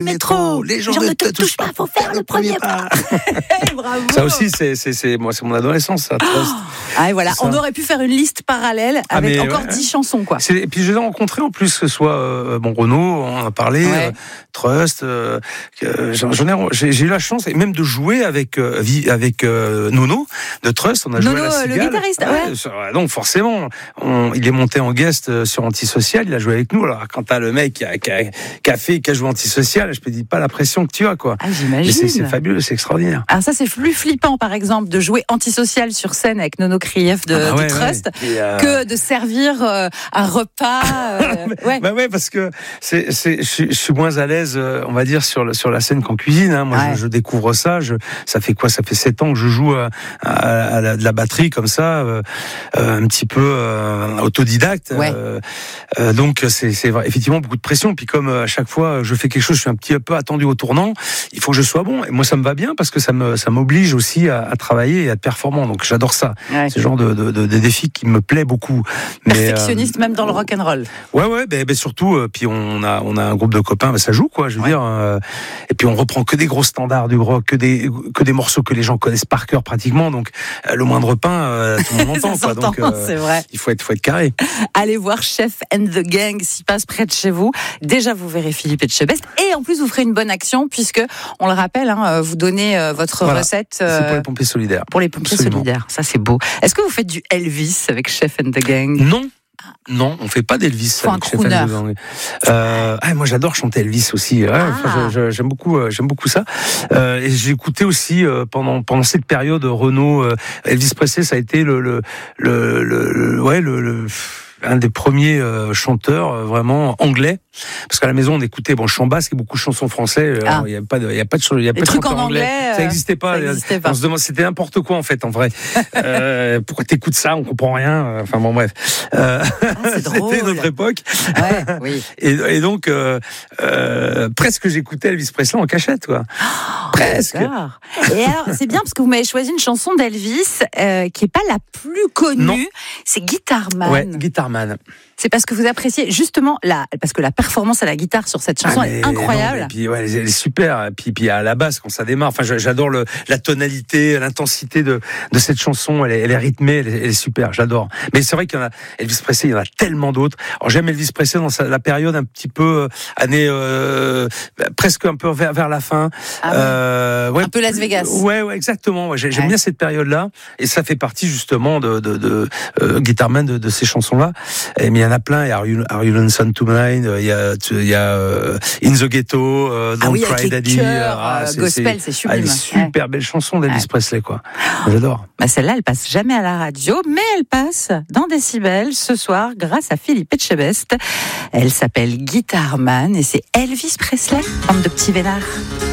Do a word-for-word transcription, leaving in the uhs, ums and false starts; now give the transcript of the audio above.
métro. Les gens, Les gens ne te touchent pas, faut faire le premier pas. Bravo. Ça aussi, c'est, c'est, c'est, moi, c'est mon adolescence, ça. Oh. Ah, et voilà, on aurait pu faire une liste parallèle avec ah, encore ouais. dix chansons, quoi. C'est, et puis, je les ai rencontrés, en plus, que ce soit, euh, bon, Renaud, on en a parlé, ouais. euh, Trust, euh, euh, j'en ai, j'ai, j'ai eu la chance, et même de jouer avec, euh, avec euh, Nono, de Trust, on a Nono, joué à la Cigale. Le guitariste, ouais. ouais. Donc, forcément, on, il est monté en guest sur Antisocial, il a joué avec nous. Alors, quand t'as le mec qui a, qui a, qui a fait, qui a joué Antisocial, je te dis pas la pression que tu as, quoi. Ah, j'imagine. C'est, c'est fabuleux, c'est extraordinaire. Alors ça, c'est plus flippant, par exemple, de jouer Antisocial sur scène avec Nono Krief de, ah bah ouais, de Trust, ouais. Et euh... que de servir euh, un repas. Euh, ouais. Bah ouais, parce que c'est, c'est, je, je suis moins à l'aise, euh, on va dire, sur, le, sur la scène qu'en cuisine. Hein. Moi, ouais. je, je découvre ça. Je, ça fait quoi ? Ça fait sept ans que je joue à, à, à la, de la batterie comme ça, euh, un petit peu euh, autodidacte. Ouais. Euh, euh, donc, c'est, c'est effectivement beaucoup de pression. Puis comme à chaque fois, je fais quelque chose, je suis un petit peu attendu au tournant. Il faut que je sois bon. Et moi, ça me va bien parce que ça me, ça m'oblige aussi à, à travailler et à être performant. Donc, j'adore ça. Ouais. C'est le genre de, de, de, de défi qui me plaît beaucoup. Perfectionniste, mais, euh, même dans le rock'n'roll. Ouais, ouais. Ben, ben surtout, euh, puis on a, on a un groupe de copains, ben ça joue, quoi. Je veux ouais. dire. Euh, et puis on reprend que des gros standards du rock, que des, que des morceaux que les gens connaissent par cœur pratiquement. Donc, euh, le moindre pain, euh, tout le monde entend. Ça quoi. Donc, euh, c'est vrai. Il faut être, faut être carré. Allez voir Chef and the Gang s'il passe près de chez vous. Déjà, vous verrez Philippe Etchebest. Et en plus, vous ferez une bonne action puisque, on le rappelle, hein, vous donnez euh, votre voilà. recette. Euh, c'est pour les pompiers solidaires. Pour les pompiers Absolument. solidaires. Ça, c'est beau. Est-ce que vous faites du Elvis avec Chef and the Gang ? Non. Non, on fait pas d'Elvis. Faut un crooner. Euh, ah, moi, j'adore chanter Elvis aussi. Ouais, ah. enfin, je, je, j'aime beaucoup, euh, j'aime beaucoup ça. Euh, et j'ai écouté aussi euh, pendant pendant cette période Renaud, euh, Elvis Presley, ça a été le le le, le, le ouais le, le un des premiers euh, chanteurs euh, vraiment anglais, parce qu'à la maison on écoutait bon chant basque et beaucoup de chansons français. Il ah. y a pas de, il y a pas de, il y a pas de chanteurs en anglais. anglais ça n'existait pas. Ça existait pas. On se demande, c'était n'importe quoi en fait, en vrai. euh, pourquoi t'écoutes ça, on comprend rien. Enfin bon bref. Euh, ah, c'est drôle. C'était notre époque. Ouais, oui. Et, et donc euh, euh, presque j'écoutais Elvis Presley en cachette, quoi. Oh, presque. D'accord. Et alors c'est bien parce que vous m'avez choisi une chanson d'Elvis euh, qui est pas la plus connue. Non. C'est Guitar Man. Ouais, Guitar Man. C'est parce que vous appréciez justement la, parce que la performance à la guitare sur cette chanson ah, est incroyable. Non, et puis ouais, elle est super. Et puis, puis à la basse quand ça démarre. Enfin, j'adore le, la tonalité, l'intensité de, de cette chanson. Elle est, elle est rythmée, elle est, elle est super. J'adore. Mais c'est vrai qu'il y en a Elvis Presley, il y en a tellement d'autres. Alors j'aime Elvis Presley dans sa, la période un petit peu euh, année euh, presque un peu vers, vers la fin. Ah ouais. Euh, ouais, un peu Las Vegas. Ouais, ouais, exactement. Ouais, j'aime ouais. bien cette période-là. Et ça fait partie justement de, de, de euh, Guitar Man, de, de ces chansons-là. Et mais il y en a plein. Il y a Are You, Are You Lonesome Tonight, il y a, il y a uh, In the Ghetto, uh, Don't ah oui, Cry Daddy. Chœurs, ah, c'est, gospel, c'est, c'est sublime. Ah, super ouais. belle chanson d'Elvis ouais. Presley, quoi. J'adore. Bah celle-là, elle passe jamais à la radio, mais elle passe dans Décibel ce soir grâce à Philippe Etchebest. Elle s'appelle Guitar Man et c'est Elvis Presley, bande de petits vénards.